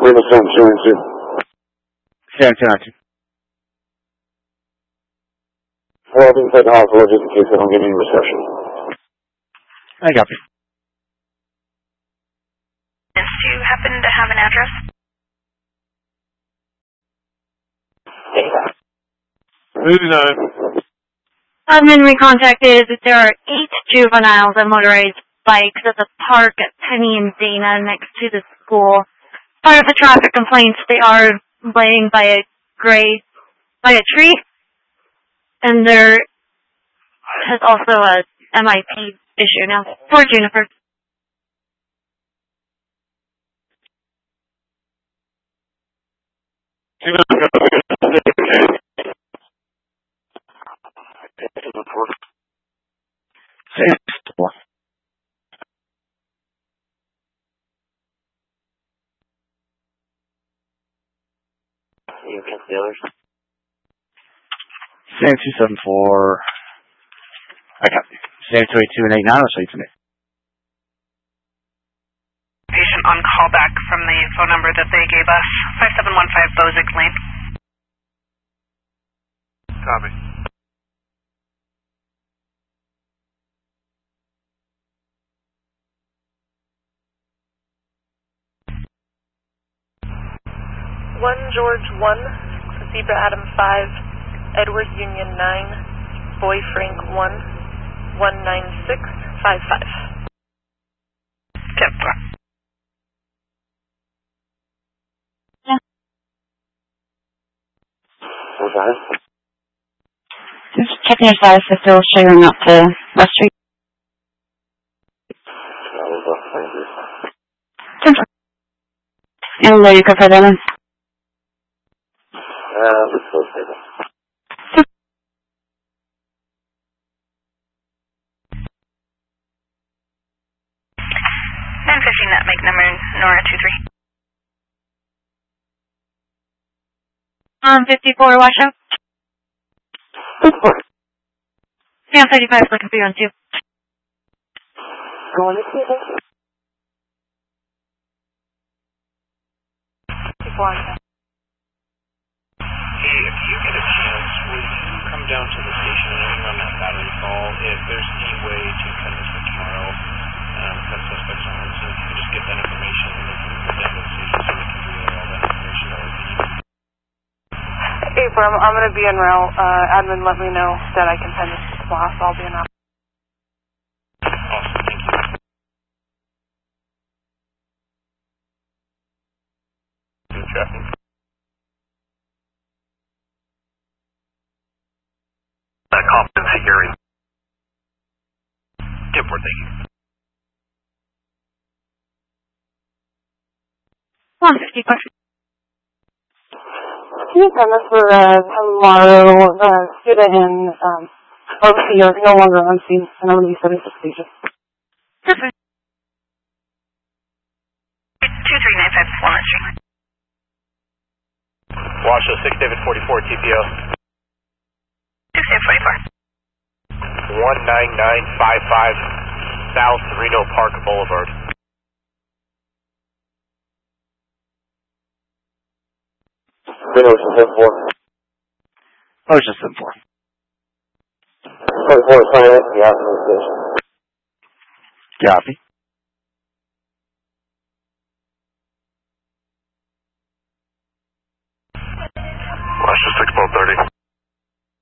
Lima 7292. 7292. Well, I think the hospital just in case I don't get any reception. I got you. Do you happen to have an address? Moving on. Admin, we contacted that there are 8 juveniles on motorized bikes at the park at Penny and Dana next to the school. Part of the traffic complaints, they are laying by a tree, and there is also a MIP issue now for Juniper. You against the others? Sam 274. I got you. Sam 282 and 89. I'll show you today. Patient on callback from the phone number that they gave us, 5715 Bozick Lane. Copy. One George 1, Zebra Adam 5, Edward Union 9, Boy Frank 1, 19655. Temper. What's that? Just checking your status if still sharing up to West Street. And will you confirm that? Let's go say that. That make number Nora 23. 54 washout. 54. Yeah, 35 looking for you on 2. Go on this way. Hey, if you get a chance, would you come down to the station and run that battery call? If there's any way to cut this for tomorrow, cut suspects on it, so if you could just get that information and then put down to the station so we can relay all that information that would be needed. Abram, I'm going to be en route. Admin, let me know that I can send this to class. I'll be en route. Awesome, thank you. Good traffic. Competency hearing. Temper, thank you. 150 question. Can you send this for tomorrow? Student and overseer no longer on scene, and I'm going to be 76 pages. Perfect. 2395 Walnut Street. Washoe 6 David 44 TPO. 6 David 44. 19955 South Reno Park Boulevard. Ocean 74. Ocean 74. 24 silent, yeah, station. Copy.